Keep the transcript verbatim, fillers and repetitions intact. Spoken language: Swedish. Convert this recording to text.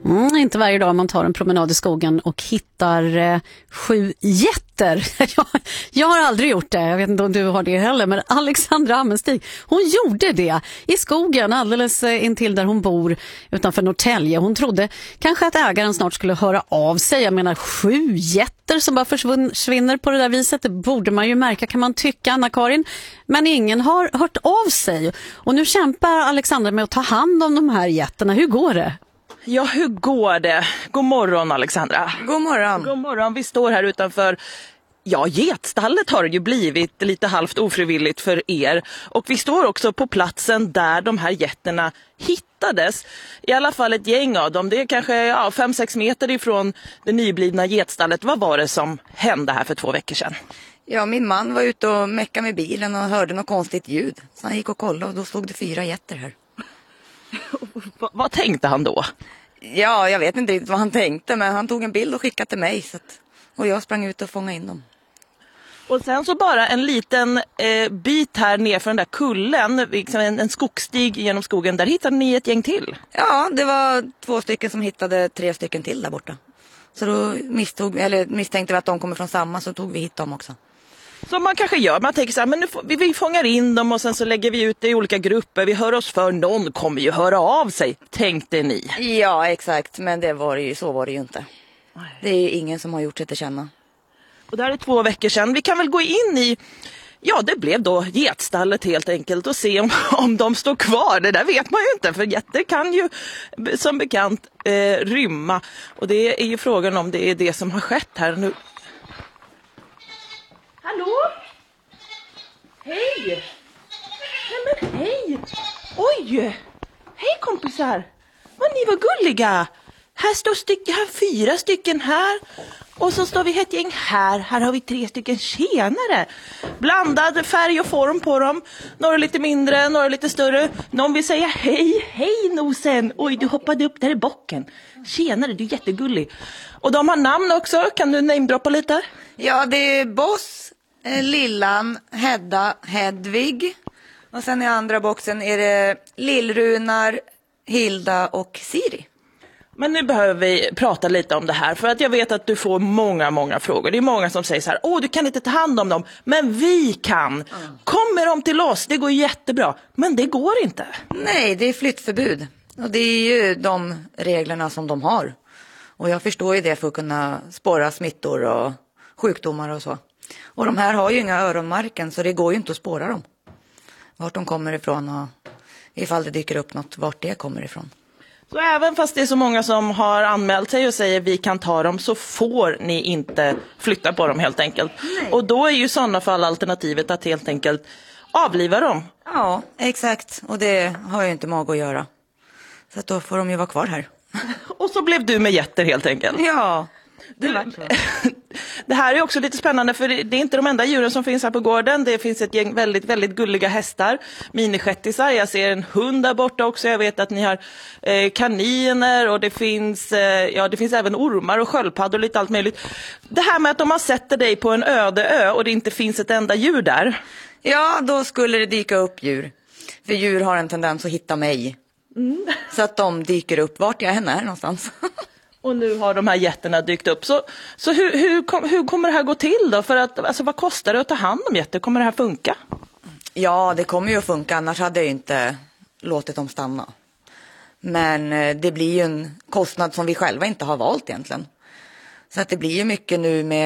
Mm, inte varje dag man tar en promenad i skogen och hittar eh, sju getter. jag, jag har aldrig gjort det, jag vet inte om du har det heller, men Alexandra Ammenstig, hon gjorde det i skogen alldeles intill där hon bor utanför Norrtälje. Hon trodde kanske att ägaren snart skulle höra av sig. Jag menar, sju getter som bara försvinner på det där viset, det borde man ju märka, kan man tycka, Anna-Karin. Men ingen har hört av sig. Och nu kämpar Alexandra med att ta hand om de här getterna. Hur går det? Ja, hur går det? God morgon, Alexandra. God morgon. God morgon. Vi står här utanför, ja, getstallet har det ju blivit lite halvt ofrivilligt för er. Och vi står också på platsen där de här getterna hittades. I alla fall ett gäng av dem. Det är kanske ja, fem sex meter ifrån det nyblivna getstallet. Vad var det som hände här för två veckor sedan? Ja, min man var ute och meckade med bilen och hörde något konstigt ljud. Så han gick och kollade och då stod det fyra getter här. V- vad tänkte han då? Ja, jag vet inte riktigt vad han tänkte, men han tog en bild och skickade till mig. Så att, och jag sprang ut och fångade in dem. Och sen så bara en liten eh, bit här ner från den där kullen, liksom en, en skogsstig genom skogen, där hittade ni ett gäng till. Ja, det var två stycken som hittade tre stycken till där borta. Så då misstog, eller misstänkte vi att de kommer från samma, så tog vi hit dem också. Som man kanske gör, man tänker så här, men nu får, vi, vi fångar in dem och sen så lägger vi ut det i olika grupper, vi hör oss för, någon kommer ju höra av sig, tänkte ni. Ja, exakt, men det var ju, så var det ju inte. Det är ingen som har gjort sig till känna. Och det här är två veckor sedan, vi kan väl gå in i, ja det blev då getstallet helt enkelt och se om, om de står kvar. Det där vet man ju inte, för getter kan ju som bekant eh, rymma. Och det är ju frågan om det är det som har skett här nu. Hallå? Hej! Nej men hej! Oj! Hej kompisar! Vad ni var gulliga! Här står stycken, här fyra stycken här. Och så står vi ett gäng här. Här har vi tre stycken tjänare. Blandad färg och form på dem. Några lite mindre, några lite större. Någon vill säga hej, hej nosen. Oj, du hoppade upp där i bocken. Tjänare, du är jättegullig. Och de har namn också. Kan du namedroppa lite? Ja, det är Boss, eh, Lillan, Hedda, Hedvig. Och sen i andra boxen är det Lillrunar, Hilda och Siri. Men nu behöver vi prata lite om det här. För att jag vet att du får många, många frågor. Det är många som säger så här, åh du kan inte ta hand om dem. Men vi kan. Mm. Kommer de till oss, det går jättebra. Men det går inte. Nej, det är flyttförbud. Och det är ju de reglerna som de har. Och jag förstår ju det för att kunna spåra smittor och sjukdomar och så. Och de här har ju inga öronmärken, så det går ju inte att spåra dem. Vart de kommer ifrån och ifall det dyker upp något, vart det kommer ifrån. Så även fast det är så många som har anmält sig och säger vi kan ta dem, så får ni inte flytta på dem helt enkelt. Nej. Och då är ju i sådana fall alternativet att helt enkelt avliva dem. Ja, exakt. Och det har ju inte mag att göra. Så att då får de ju vara kvar här. Och så blev du med getter helt enkelt. Ja, det det var så. Det här är också lite spännande, för det är inte de enda djuren som finns här på gården. Det finns ett gäng väldigt, väldigt gulliga hästar, minishettisar. Jag ser en hund där borta också. Jag vet att ni har eh, kaniner och det finns, eh, ja, det finns även ormar och sköldpaddor och lite allt möjligt. Det här med att om man sätter dig på en öde ö och det inte finns ett enda djur där. Ja, då skulle det dyka upp djur. För djur har en tendens att hitta mig. Mm. Så att de dyker upp vart jag än är någonstans. Och nu har de här getterna dykt upp. Så, så hur, hur, hur kommer det här gå till då? För att, alltså, vad kostar det att ta hand om getter? Kommer det här funka? Ja, det kommer ju att funka. Annars hade jag inte låtit dem stanna. Men det blir ju en kostnad som vi själva inte har valt egentligen. Så att det blir ju mycket nu med